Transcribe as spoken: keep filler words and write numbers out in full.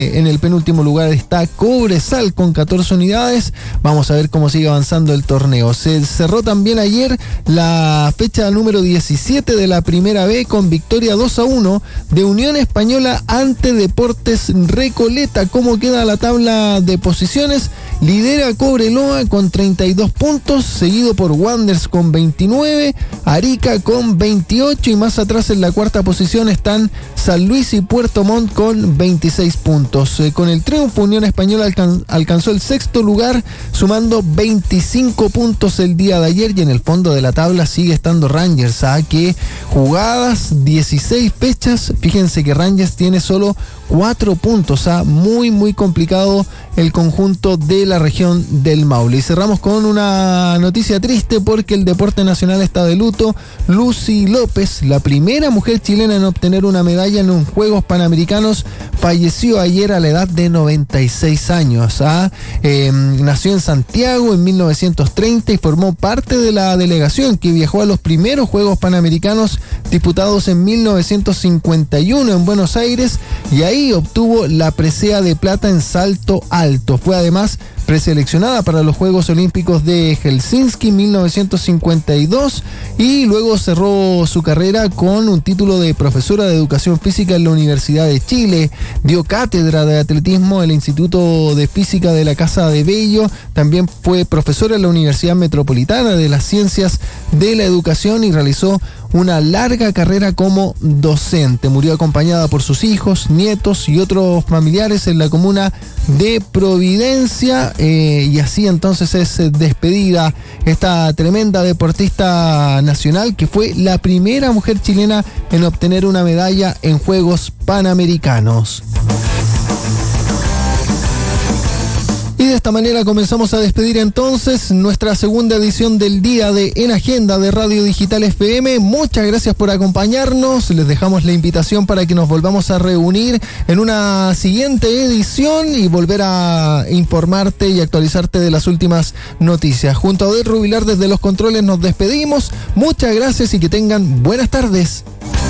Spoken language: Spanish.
En el penúltimo lugar está Cobresal con catorce unidades. Vamos a ver cómo sigue avanzando el torneo. Se cerró también ayer la fecha número diecisiete de la Primera B con victoria dos a uno de Unión Española ante Deportes Recoleta. ¿Cómo queda la tabla de posiciones? Lidera Cobreloa con treinta y dos puntos, seguido por Wanderers con veintinueve, Arica con veintiocho y más atrás en la cuarta posición están San Luis y Puerto Montt con veintiséis puntos. Eh, con el triunfo, Unión Española alcan- alcanzó el sexto lugar, sumando veinticinco puntos el día de ayer, y en el fondo de la tabla sigue estando Rangers, ¿ah? que jugadas dieciséis fechas, fíjense que Rangers tiene solo cuatro puntos, ¿ah? muy muy complicado el conjunto de la región del Maule. Y cerramos con una noticia triste porque el deporte nacional está de luto. Lucy López, la primera mujer chilena en obtener una medalla en los Juegos Panamericanos, falleció ayer a la edad de noventa y seis años. ¿ah? Eh, nació en Santiago en mil novecientos treinta y formó parte de la delegación que viajó a los primeros Juegos Panamericanos disputados en mil novecientos cincuenta y uno en Buenos Aires, y ahí obtuvo la presea de plata en salto alto. Fue además preseleccionada para los Juegos Olímpicos de Helsinki mil novecientos cincuenta y dos y luego cerró su carrera con un título de profesora de educación física en la Universidad de Chile. Dio cátedra de atletismo en el Instituto de Física de la Casa de Bello. También fue profesora en la Universidad Metropolitana de las Ciencias de la Educación y realizó una larga carrera como docente. Murió acompañada por sus hijos, nietos y otros familiares en la comuna de Providencia, eh, y así entonces es despedida esta tremenda deportista nacional que fue la primera mujer chilena en obtener una medalla en Juegos Panamericanos. Y de esta manera comenzamos a despedir entonces nuestra segunda edición del día de En Agenda de Radio Digital F M. Muchas gracias por acompañarnos. Les dejamos la invitación para que nos volvamos a reunir en una siguiente edición y volver a informarte y actualizarte de las últimas noticias. Junto a Odette Rubilar desde los controles nos despedimos. Muchas gracias y que tengan buenas tardes.